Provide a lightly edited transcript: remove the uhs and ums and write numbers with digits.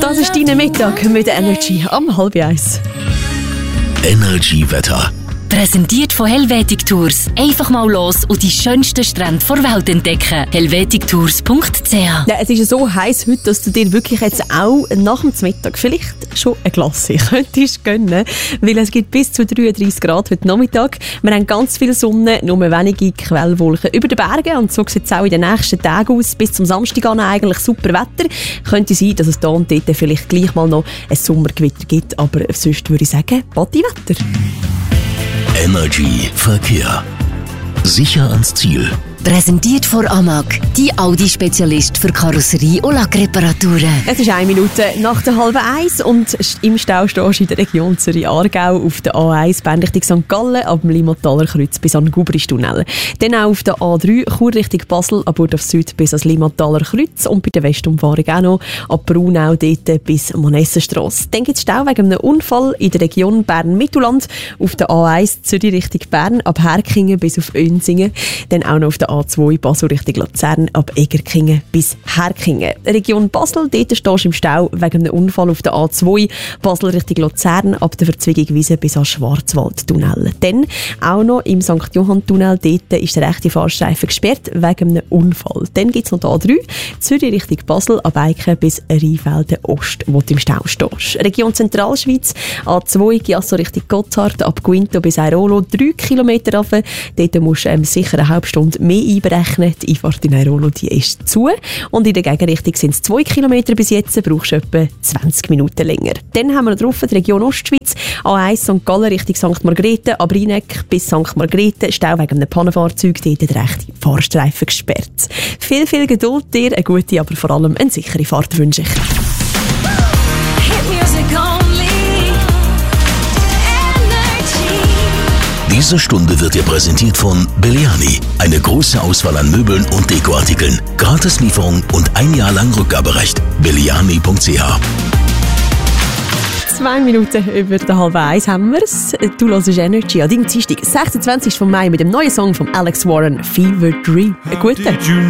Das ist dein Mittag mit Energy am 12:30. Energy Wetter. Präsentiert von Helvetic Tours. Einfach mal los und die schönsten Strände der Welt entdecken. helvetictours.ch. Ja, es ist so heiß heute, dass du dir wirklich jetzt auch nach dem Mittag vielleicht schon eine Glasse könntest gönnen, weil es gibt bis zu 33 Grad heute Nachmittag. Wir haben ganz viel Sonne, nur wenige Quellwolken über den Bergen und so sieht es auch in den nächsten Tagen aus. Bis zum Samstag an eigentlich super Wetter. Könnte sein, dass es da und dort vielleicht gleich mal noch ein Sommergewitter gibt, aber sonst würde ich sagen, Partywetter. Energy Verkehr. Sicher ans Ziel. Präsentiert von Amag, die Audi-Spezialist für Karosserie- und Lackreparaturen. Es ist 1 Minute nach der 12:30 und im Stau stehst du in der Region Zürich-Aargau auf der A1 Bern Richtung St. Gallen ab dem Limmataler Kreuz bis an den Gubristunnel. Dann auch auf der A3 Chur Richtung Basel ab Burdorf Süd bis ans Limmataler Kreuz und bei der Westumfahrung auch noch ab Braunau dort bis Monessenstrasse. Dann gibt es Stau wegen einem Unfall in der Region Bern-Mittelland auf der A1 Zürich Richtung Bern ab Herkingen bis auf Önsingen. Dann auch noch auf der A2 Basel Richtung Luzern ab Egerkingen bis Herkingen. Region Basel, dort stehst du im Stau wegen einem Unfall auf der A2 Basel Richtung Luzern ab der Verzweigung Wiese bis an Schwarzwaldtunnel. Dann auch noch im St. Johann-Tunnel, dort ist der rechte Fahrstreifen gesperrt wegen einem Unfall. Dann gibt es noch die A3 Zürich Richtung Basel ab Eiken bis Rheinfelden Ost, wo du im Stau stehst. Region Zentralschweiz, A2 Giasso Richtung Gotthard ab Guinto bis Airolo 3 Kilometer runter. Dort musst du sicher eine halbe Stunde mehr einberechnen. Die Einfahrt in Airolo, die ist zu. Und in der Gegenrichtung sind es 2 Kilometer bis jetzt, brauchst du etwa 20 Minuten länger. Dann haben wir noch drauf die Region Ostschweiz, A1 St. Gallen Richtung St. Margrethe, ab Rheineck bis St. Margrethe, Stau wegen einem Pannenfahrzeug, dort der rechte Fahrstreifen gesperrt. Viel Geduld dir, eine gute, aber vor allem eine sichere Fahrt wünsche ich. Diese Stunde wird dir präsentiert von Belliani. Eine große Auswahl an Möbeln und Dekoartikeln. Gratislieferung und 1 Jahr lang Rückgaberecht. Belliani.ch. 2 Minuten über der 12:30 haben wir es. Du hörst Energy an deinem Dienstag, 26. Mai mit dem neuen Song von Alex Warren, Fever Dream. Einen guten.